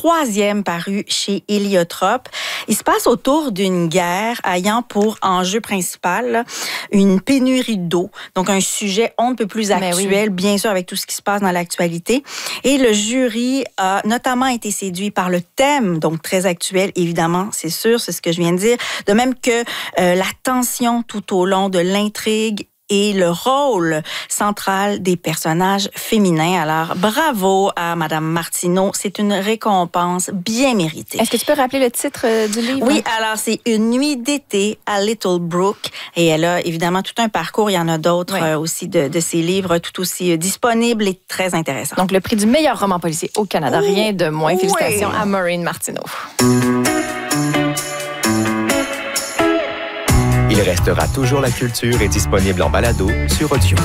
troisième paru chez Héliotrope. Il se passe autour d'une guerre ayant pour enjeu principal une pénurie d'eau. Donc, un sujet on ne peut plus actuel, bien sûr, avec tout ce qui se passe dans l'actualité. Et le jury a notamment été séduit par le thème, donc très actuel, évidemment, c'est sûr, c'est ce que je viens de dire. De même que la tension tout au long de l'intrigue et le rôle central des personnages féminins. Alors, bravo à Madame Martineau. C'est une récompense bien méritée. Est-ce que tu peux rappeler le titre du livre? Oui, alors c'est Une nuit d'été à Little Brook. Et elle a évidemment tout un parcours. Il y en a d'autres aussi de ses livres tout aussi disponibles et très intéressants. Donc, le prix du meilleur roman policier au Canada. Rien de moins. Félicitations à Maureen Martineau. Il restera toujours la culture est disponible en balado sur Audio.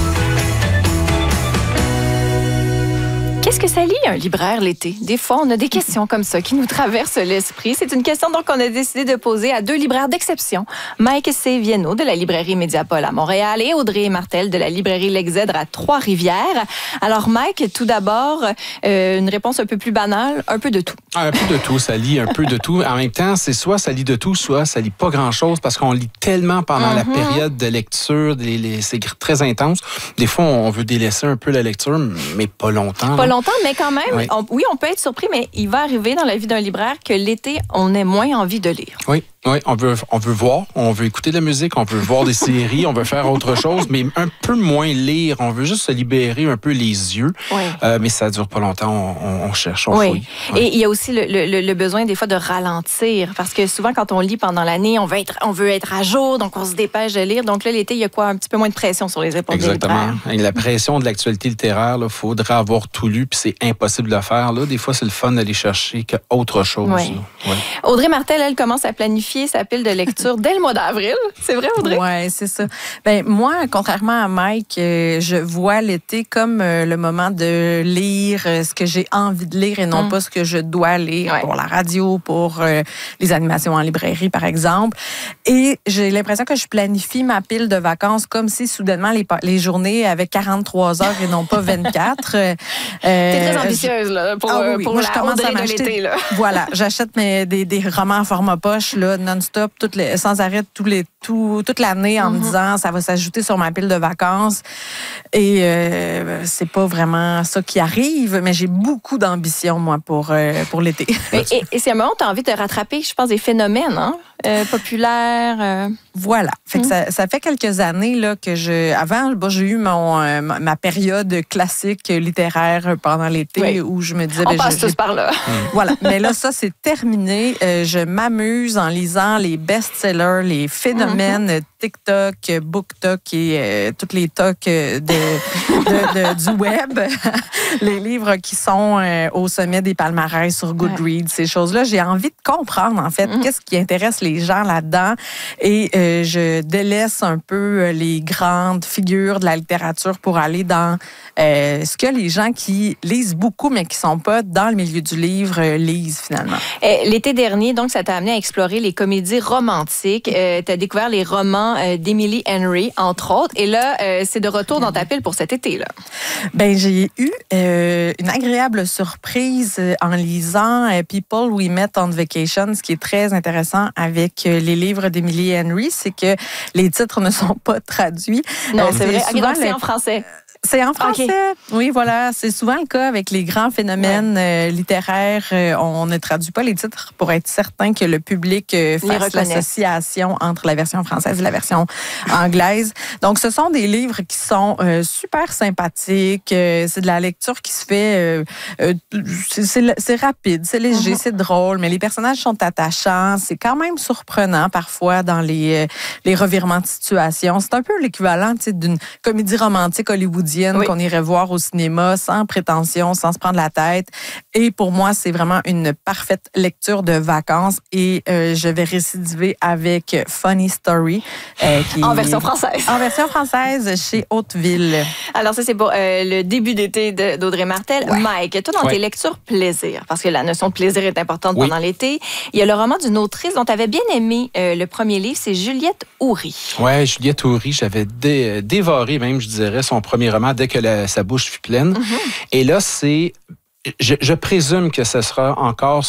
Qu'est-ce que ça lit, un libraire l'été? Des fois, on a des questions comme ça qui nous traversent l'esprit. C'est une question donc qu'on a décidé de poser à deux libraires d'exception. Mike Séviano de la librairie Mediapol à Montréal et Audrey Martel de la librairie L'Exèdre à Trois-Rivières. Alors, Mike, tout d'abord, une réponse un peu plus banale, un peu de tout. Un peu de tout, ça lit un peu de tout. En même temps, c'est soit ça lit de tout, soit ça lit pas grand-chose parce qu'on lit tellement pendant la période de lecture, c'est très intense. Des fois, on veut délaisser un peu la lecture, mais pas longtemps. Pas longtemps, mais quand même, on peut être surpris, mais il va arriver dans la vie d'un libraire que l'été, on ait moins envie de lire. Oui, on veut voir, on veut écouter de la musique, on veut voir des séries, on veut faire autre chose, mais un peu moins lire. On veut juste se libérer un peu les yeux. Oui. Mais ça dure pas longtemps, on cherche, on fouille. Oui. Et il y a aussi le besoin des fois de ralentir, parce que souvent quand on lit pendant l'année, on veut être à jour, donc on se dépêche de lire. Donc là, l'été, il y a un petit peu moins de pression sur les épaules des libraires. Et la pression de l'actualité littéraire, il faudrait avoir tout lu, puis c'est impossible de le faire. Là, des fois, c'est le fun d'aller chercher qu'autre chose. Oui. Audrey Martel, elle commence à planifier sa pile de lecture dès le mois d'avril. C'est vrai, Audrey? Oui, c'est ça. Ben, moi, contrairement à Mike, je vois l'été comme le moment de lire ce que j'ai envie de lire et non pas ce que je dois lire pour la radio, pour les animations en librairie, par exemple. Et j'ai l'impression que je planifie ma pile de vacances comme si soudainement les journées avaient 43 heures et non pas 24. T'es très ambitieuse là, pour moi, la je commence à m'acheter, de l'été. Là. Voilà, j'achète des romans en format poche là, non-stop, sans arrêt toute l'année en me disant ça va s'ajouter sur ma pile de vacances. Et c'est pas vraiment ça qui arrive, mais j'ai beaucoup d'ambition, moi, pour l'été. Et c'est un moment où tu as envie de rattraper, je pense, des phénomènes populaires. Voilà. Fait que ça fait quelques années là, que avant, j'ai eu ma période classique littéraire pendant l'été où je me disais... On passe tous par là. Voilà. Mais là, ça, c'est terminé. Je m'amuse en lisant les best-sellers, les phénomènes TikTok, BookTok et toutes les tocs du web. Les livres qui sont au sommet des palmarès sur Goodreads, ces choses-là. J'ai envie de comprendre, en fait, qu'est-ce qui intéresse les gens là-dedans. Et je délaisse un peu les grandes figures de la littérature pour aller dans ce que les gens qui lisent beaucoup, mais qui ne sont pas dans le milieu du livre, lisent finalement. L'été dernier, donc, ça t'a amené à explorer les comédies romantiques. Tu as découvert les romans d'Emily Henry, entre autres. Et là, c'est de retour dans ta pile pour cet été-là. Ben, j'ai eu une agréable surprise en lisant People We Met on Vacation. Ce qui est très intéressant avec les livres d'Emily Henry, c'est que les titres ne sont pas traduits. Non, c'est vrai. Donc, c'est en français. C'est en français. Okay. Oui, voilà. C'est souvent le cas avec les grands phénomènes littéraires. On ne traduit pas les titres pour être certain que le public fasse l'association entre la version française et la version anglaise. Donc, ce sont des livres qui sont super sympathiques. C'est de la lecture qui se fait... c'est rapide, c'est léger, c'est drôle, mais les personnages sont attachants. C'est quand même surprenant parfois dans les revirements de situation. C'est un peu l'équivalent d'une comédie romantique hollywoodienne qu'on irait voir au cinéma sans prétention, sans se prendre la tête. Et pour moi, c'est vraiment une parfaite lecture de vacances. Et je vais récidiver avec Funny Story. En version française. En version française chez Hauteville. Alors ça, c'est pour le début d'été d'Audrey Martel. Ouais. Mike, toi, dans tes lectures plaisir, parce que la notion de plaisir est importante pendant l'été, il y a le roman d'une autrice dont tu avais bien aimé le premier livre, c'est Juliette Houry. Oui, Juliette Houry, j'avais dévoré même, je dirais, son premier roman dès que sa bouche fut pleine. Et là, je présume que ce sera encore